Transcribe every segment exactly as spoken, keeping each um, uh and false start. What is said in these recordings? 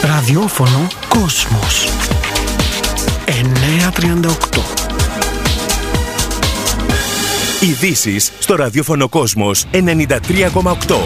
Ραδιόφωνο Κόσμος εννιακόσια τριάντα οκτώ. Ειδήσεις στο ραδιόφωνο Κόσμος ενενήντα τρία κόμμα οκτώ.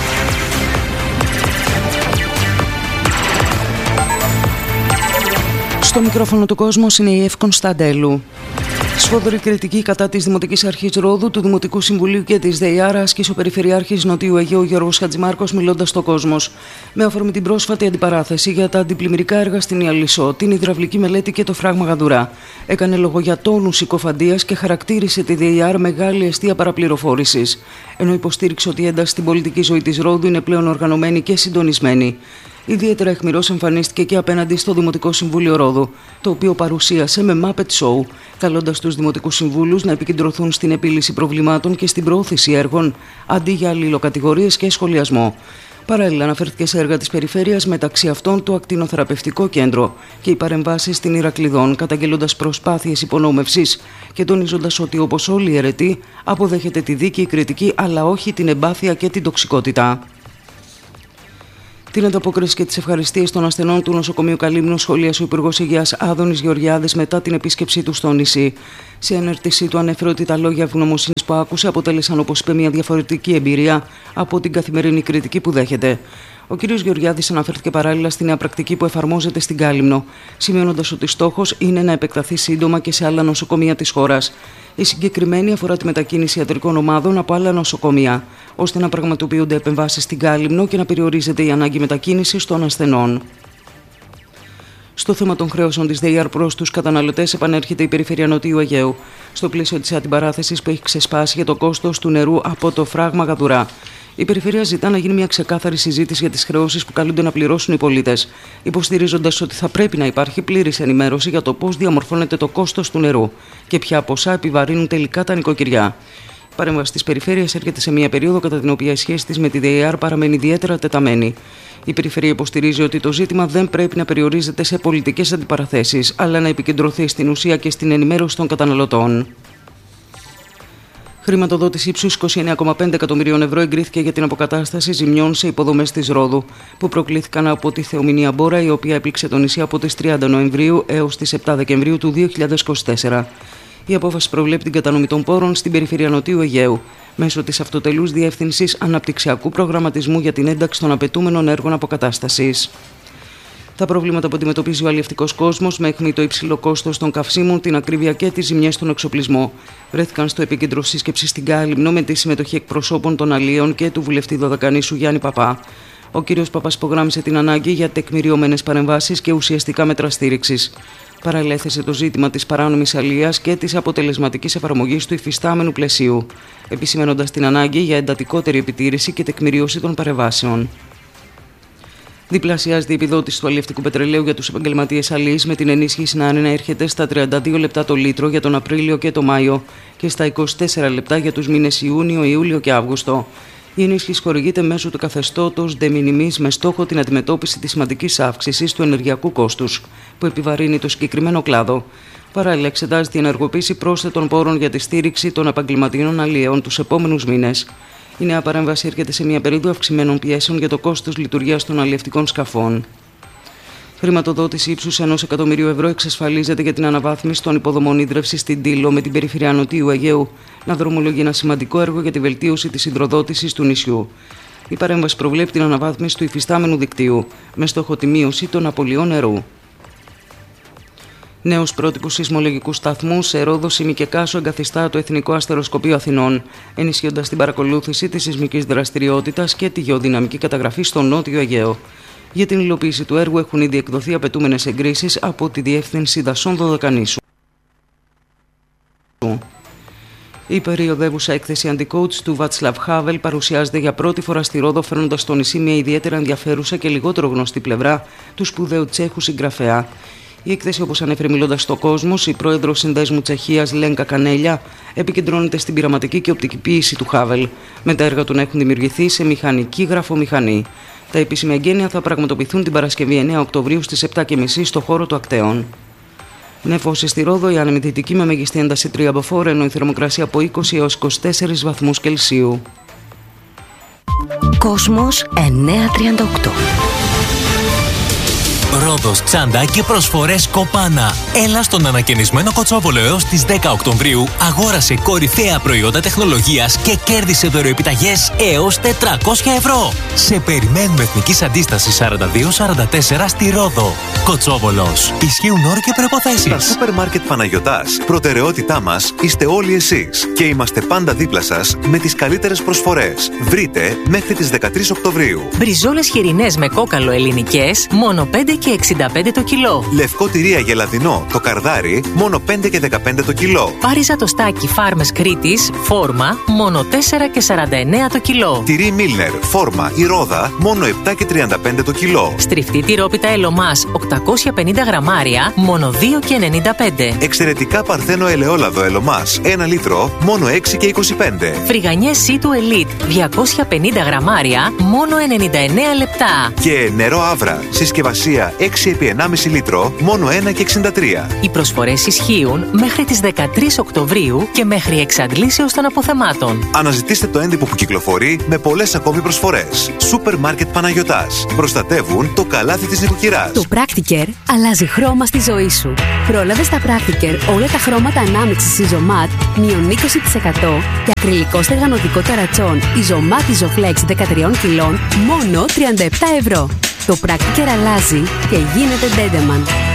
Στο μικρόφωνο του Κόσμος είναι η Εύη Κωνσταντέλου. Σφόδρη κριτική κατά της Δημοτικής Αρχής Ρόδου, του Δημοτικού Συμβουλίου και της ΔΕΙΑΡ άσκησε ο Περιφερειάρχης Νοτιού Αιγαίου Γιώργος Χατζημάρκος, μιλώντας στο Κόσμος. Με αφορμή την πρόσφατη αντιπαράθεση για τα αντιπλημμυρικά έργα στην Ιαλισσό, την υδραυλική μελέτη και το φράγμα Γαδουρά, έκανε λόγο για τόνους συκοφαντίας και χαρακτήρισε τη ΔΕΙΑΡ μεγάλη αιστεία παραπληροφόρησης. Ενώ υποστήριξε ότι η ένταση στην πολιτική ζωή της Ρόδου είναι πλέον οργανωμένη και συντονισμένη. Ιδιαίτερα αιχμηρός εμφανίστηκε και απέναντι στο Δημοτικό Συμβούλιο Ρόδου, το οποίο παρουσίασε με Muppet Show, καλώντας τους Δημοτικούς Συμβούλους να επικεντρωθούν στην επίλυση προβλημάτων και στην προώθηση έργων, αντί για αλληλοκατηγορίες και σχολιασμό. Παράλληλα, αναφέρθηκε σε έργα της περιφέρειας, μεταξύ αυτών το ακτινοθεραπευτικό κέντρο και οι παρεμβάσεις στην Ηρακλειδών, καταγγέλλοντας προσπάθειες υπονόμευσης και τονίζοντας ότι, όπως όλοι οι αιρετοί, αποδέχεται τη δίκαιη κριτική, αλλά όχι την εμπάθεια και την τοξικότητα. Την ανταπόκριση και τις ευχαριστίες των ασθενών του νοσοκομείου Καλύμνου σχολίασε ο Υπουργός Υγείας Άδωνης Γεωργιάδης μετά την επίσκεψή του στο νησί. Σε ανέρτησή του ανέφερε ότι τα λόγια ευγνωμοσύνης που άκουσε αποτέλεσαν, όπως είπε, μια διαφορετική εμπειρία από την καθημερινή κριτική που δέχεται. Ο κ. Γεωργιάδης αναφέρθηκε παράλληλα στη νέα πρακτική που εφαρμόζεται στην Κάλυμνο, σημειώνοντας ότι στόχος είναι να επεκταθεί σύντομα και σε άλλα νοσοκομεία της χώρας. Η συγκεκριμένη αφορά τη μετακίνηση ιατρικών ομάδων από άλλα νοσοκομεία, ώστε να πραγματοποιούνται επεμβάσεις στην Κάλυμνο και να περιορίζεται η ανάγκη μετακίνησης των ασθενών. Στο θέμα των χρεώσεων της ΔΕΙΑΡ προς τους καταναλωτές επανέρχεται η Περιφέρεια Νοτιού Αιγαίου, στο πλαίσιο της αντιπαράθεσης που έχει ξεσπάσει για το κόστος του νερού από το φράγμα Γαδουρά. Η Περιφέρεια ζητά να γίνει μια ξεκάθαρη συζήτηση για τις χρεώσεις που καλούνται να πληρώσουν οι πολίτες, υποστηρίζοντας ότι θα πρέπει να υπάρχει πλήρης ενημέρωση για το πώς διαμορφώνεται το κόστος του νερού και ποια ποσά επιβαρύνουν τελικά τα νοικοκυριά. Η παρέμβαση της Περιφέρειας έρχεται σε μια περίοδο κατά την οποία η σχέση της με τη ΔΕΙΑΡ παραμένει ιδιαίτερα τεταμένη. Η Περιφέρεια υποστηρίζει ότι το ζήτημα δεν πρέπει να περιορίζεται σε πολιτικές αντιπαραθέσεις, αλλά να επικεντρωθεί στην ουσία και στην ενημέρωση των καταναλωτών. Χρηματοδότηση ύψους είκοσι εννέα κόμμα πέντε εκατομμυρίων ευρώ εγκρίθηκε για την αποκατάσταση ζημιών σε υποδομές της Ρόδου, που προκλήθηκαν από τη θεομηνία Μπόρα, η οποία έπληξε το νησί από τις τριάντα Νοεμβρίου έως τις επτά Δεκεμβρίου του δύο χιλιάδες είκοσι τέσσερα. Η απόφαση προβλέπει την κατανομή των πόρων στην Περιφέρεια Νοτιού Αιγαίου, μέσω της Αυτοτελούς Διεύθυνσης Αναπτυξιακού Προγραμματισμού για την ένταξη των απαιτούμενων έργων αποκατάστασης. Τα προβλήματα που αντιμετωπίζει ο αλλιευτικός κόσμος, με αιχμή το υψηλό κόστος των καυσίμων, την ακρίβεια και τις ζημιές στον εξοπλισμό, βρέθηκαν στο επίκεντρο σύσκεψης στην Κάλυμνο με τη συμμετοχή εκπροσώπων των αλλιέων και του βουλευτή Δωδεκανήσου Γιάννη Παπά. Ο κ. Παπάς υπογράμμισε την ανάγκη για τεκμηριωμένες παρεμβάσεις και ουσιαστικά μέτρα στήριξης. Παράλληλα, έθεσε το ζήτημα της παράνομης αλληλείας και της αποτελεσματικής εφαρμογής του υφιστάμενου πλαισίου, επισημαίνοντας την ανάγκη για εντατικότερη επιτήρηση και τεκμηρίωση των παρεμβάσεων. Διπλασιάζεται η επιδότηση του αλλιευτικού πετρελαίου για τους επαγγελματίες αλλοίς, με την ενίσχυση να έρχεται στα τριάντα δύο λεπτά το λίτρο για τον Απρίλιο και τον Μάιο και στα είκοσι τέσσερα λεπτά για τους μήνες Ιούνιο, Ιούλιο και Αύγουστο. Η ενίσχυση χορηγείται μέσω του καθεστώτος de minimis, με στόχο την αντιμετώπιση της σημαντικής αύξησης του ενεργειακού κόστους που επιβαρύνει το συγκεκριμένο κλάδο. Παράλληλα, εξετάζεται η ενεργοποίηση πρόσθετων πόρων για τη στήριξη των επαγγελματιών αλλιέων τους επόμενους μήνες. Η νέα παρέμβαση έρχεται σε μια περίοδο αυξημένων πιέσεων για το κόστος λειτουργίας των αλλιευτικών σκαφών. Χρηματοδότηση ύψους ενός εκατομμυρίου ευρώ εξασφαλίζεται για την αναβάθμιση των υποδομών ίδρευσης στην Τήλο, με την Περιφέρεια Νοτιού Αιγαίου να δρομολογεί ένα σημαντικό έργο για τη βελτίωση της υδροδότησης του νησιού. Η παρέμβαση προβλέπει την αναβάθμιση του υφιστάμενου δικτύου, με στόχο τη μείωση των απολειών νερού. Νέους πρότυπους σεισμολογικού σταθμού σε Ρόδο, Σίμη και Κάσο εγκαθιστά το Εθνικό Αστεροσκοπείο Αθηνών, ενισχύοντας την παρακολούθηση της σεισμικής δραστηριότητας και τη γεωδυναμική καταγραφή στο Νότιο Αιγαίο. Για την υλοποίηση του έργου έχουν ήδη εκδοθεί απαιτούμενες εγκρίσεις από τη Διεύθυνση Δασών Δωδεκανήσου. Η περιοδεύουσα έκθεση Anti-Coach του Václav Havel παρουσιάζεται για πρώτη φορά στη Ρόδο, φέρνοντας στο νησί μια ιδιαίτερα ενδιαφέρουσα και λιγότερο γνωστή πλευρά του σπουδαίου Τσέχου συγγραφέα. Η έκθεση, όπως ανέφερε μιλώντας στο Κόσμος, η πρόεδρος Συνδέσμου Τσεχίας Λένκα Κανέλια, επικεντρώνεται στην πειραματική και οπτική ποίηση του Χάβελ, με τα έργα του να έχουν δημιουργηθεί σε μηχανική γραφομηχανή. Τα επίσημα εγγένεια θα πραγματοποιηθούν την Παρασκευή εννέα Οκτωβρίου στις επτά και μισή στο χώρο του Ακτέων. Νεφώσει στη Ρόδο, η άνεμη δυτική με μεγιστή ένταση τρία μποφόρ, ενώ η θερμοκρασία από είκοσι έως είκοσι τέσσερις βαθμούς Κελσίου. Κόσμος εννιακόσια τριάντα οκτώ. Ρόδος, Τσάντα και προσφορές Κοπάνα. Έλα στον ανακαινισμένο Κοτσόβολο έως τις δέκα Οκτωβρίου, αγόρασε κορυφαία προϊόντα τεχνολογίας και κέρδισε δωροεπιταγές έως τετρακόσια ευρώ. Σε περιμένουμε Εθνικής Αντίστασης σαράντα δύο σαράντα τέσσερα στη Ρόδο. Κοτσόβολος. Ισχύουν όροι και προϋποθέσεις. Στα σούπερ μάρκετ Παναγιωτάς, προτεραιότητά μας είστε όλοι εσείς και είμαστε πάντα δίπλα σας με τις καλύτερες προσφορές. Βρείτε μέχρι τις δεκατρείς Οκτωβρίου. Μπριζόλες χοιρινές με κόκαλο ελληνικές, μόνο πέντε και εξήντα πέντε το κιλό. Λευκό τυρί αγελαδινό, το καρδάρι, μόνο πέντε και δεκαπέντε το κιλό. Πάριζα το στάκι Φάρμες Κρήτης, φόρμα, μόνο τέσσερα και σαράντα εννέα το κιλό. Τυρί Μίλνερ, φόρμα ή ρόδα, μόνο επτά και τριάντα πέντε το κιλό. Στριφτή τυρόπιτα Ελωμάς, οκτακόσια πενήντα γραμμάρια, μόνο δύο και ενενήντα πέντε. Εξαιρετικά παρθένο ελαιόλαδο Ελωμάς, ένα λίτρο, μόνο έξι και είκοσι πέντε. Φρυγανιές Σίτου Ελίτ, διακόσια πενήντα γραμμάρια, μόνο ενενήντα εννέα λεπτά. Και νερό Άβρα, συσκευασία έξι επί ενάμιση λίτρο, μόνο ένα και εξήντα τρία. Οι προσφορές ισχύουν μέχρι τις δεκατρείς Οκτωβρίου και μέχρι εξαντλήσεως των αποθεμάτων. Αναζητήστε το έντυπο που κυκλοφορεί με πολλές ακόμη προσφορές. Σούπερ μάρκετ Παναγιωτάς. Προστατεύουν το καλάθι της νοικοκυράς. Το Practicare αλλάζει χρώμα στη ζωή σου. Πρόλαβε στα Practicare όλα τα χρώματα ανάμειξης Isomat μείον είκοσι τοις εκατό και ακριλικό στεγανοτικό ταρατσόν Isomat Isoflex δεκατρία κιλών μόνο τριάντα επτά ευρώ. Το Practicare αλλάζει και γίνεται Dendeman.